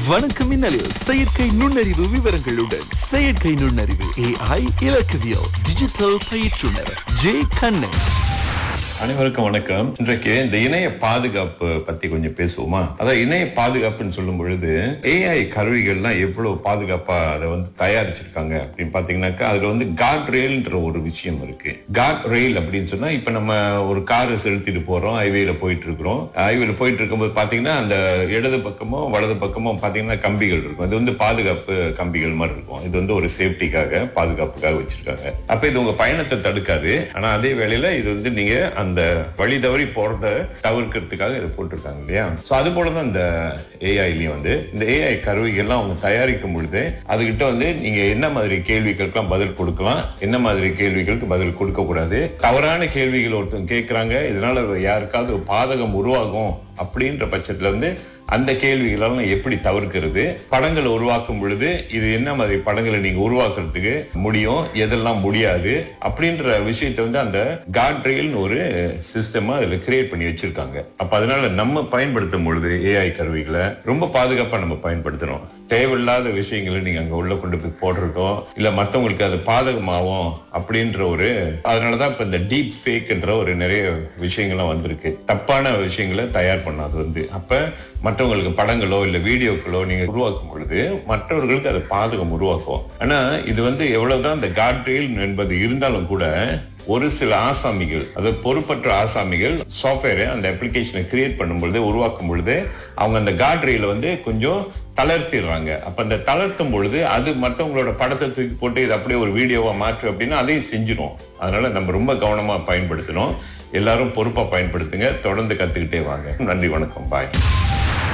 வணக்கம் மின்னலில் செயற்கை நுண்ணறிவு விவரங்களுடன் செயற்கை நுண்ணறிவு AI இலக்கவியல் டிஜிட்டல் பயிற்றுனர் ஜே கண்ணன். அனைவருக்கும் வணக்கம். இன்றைக்கு இந்த இணைய பாதுகாப்பு பத்தி கொஞ்சம் பேசுவோமா? அதாவது இணைய பாதுகாப்புன்னு சொல்லும் பொழுது AI கருவிகள்லாம் எவ்வளவு பாதுகாப்பா அதை தயாரிச்சிருக்காங்க அப்படின்னு பாத்தீங்கன்னாக்கா அதுல கார்ட் ரெயில்ன்ற ஒரு விஷயம் இருக்கு. கார்ட் ரெயில் அப்படின்னு சொன்னா இப்ப நம்ம ஒரு காரை செலுத்திட்டு போறோம், ஹைவேல போயிட்டு இருக்கிறோம். ஹைவேல போயிட்டு இருக்கும்போது பாத்தீங்கன்னா அந்த இடது பக்கமோ வலது பக்கமோ பாத்தீங்கன்னா கம்பிகள் இருக்கும். இது பாதுகாப்பு கம்பிகள் மாதிரி இருக்கும். இது ஒரு சேஃப்டிக்காக பாதுகாப்புக்காக வச்சிருக்காங்க. அப்ப இது உங்க பயணத்தை தடுக்காது. ஆனா அதே வேளையில இது நீங்க அந்த வழி தவறி போறத தவிர்க்கிறதுக்காக இதை போட்டிருக்காங்க இல்லையா? சோ அது போலதான் இந்த ஏஐலயும் இந்த ஏஐ கருவிகள்லாம் அவங்க தயாரிக்கும் பொழுது அதுகிட்ட நீங்க என்ன மாதிரி கேள்விகளுக்கெல்லாம் பதில் கொடுக்கலாம், என்ன மாதிரி கேள்விகளுக்கு பதில் கொடுக்க கூடாது. தவறான கேள்விகள் ஒருத்தவங்க கேட்கறாங்க, இதனால யாருக்காவது ஒரு பாதகம் உருவாகும் அப்படின்ற பட்சத்துல அந்த கேள்விகளெல்லாம் எப்படி தவிர்க்கிறது, படங்களை உருவாக்கும் பொழுது இது என்ன மாதிரி படங்களை நீங்க உருவாக்குறதுக்கு முடியும், எதெல்லாம் முடியாது அப்படின்ற விஷயத்தை அந்த கார்ட் ரெயில்னு ஒரு சிஸ்டமா அதுல கிரியேட் பண்ணி வச்சிருக்காங்க. அப்ப அதனால நம்ம பயன்படுத்தும் பொழுது ஏஐ கருவிகளை ரொம்ப பாதுகாப்பா நம்ம பயன்படுத்தணும். தேவையில்லாத விஷயங்களை நீங்க அங்க உள்ள கொண்டு போய் போட்டிருக்கோம் இல்ல மத்தவங்களுக்கு அது பாதகமாகும் அப்படின்ற அதனாலதான் இப்ப இந்த டீப் ஃபேக்ன்ற ஒரு நிறைய விஷயங்கள்லாம் வந்திருக்கு. தப்பான விஷயங்களை தயார் பண்ணாது அப்ப மற்றவங்களுக்கு படங்களோ இல்ல வீடியோக்களோ நீங்க உருவாக்கும் பொழுது மற்றவர்களுக்கு அது பாதகம் உருவாக்கும். ஆனா இது எவ்வளவுதான் இந்த கார்ட் ரெயில் என்பது இருந்தாலும் கூட ஒரு சில ஆசாமிகள், அது பொறுப்பற்ற ஆசாமிகள் சாஃப்ட்வேரை அந்த அப்ளிகேஷனை கிரியேட் பண்ணும் பொழுது உருவாக்கும் பொழுது அவங்க அந்த கார்ட் ரெயில கொஞ்சம் தளர்த்திடுறாங்க. அப்ப அந்த தளர்த்தும் பொழுது அது மற்றவங்களோட படத்தை தூக்கி போட்டு இது அப்படியே ஒரு வீடியோவா மாற்று அப்படின்னா அதையும் செஞ்சிடும். அதனால நம்ம ரொம்ப கவனமா பயன்படுத்தணும். எல்லாரும் பொறுப்பா பயன்படுத்துங்க. தொடர்ந்து கத்துக்கிட்டே வாங்க. நன்றி, வணக்கம், பாய்.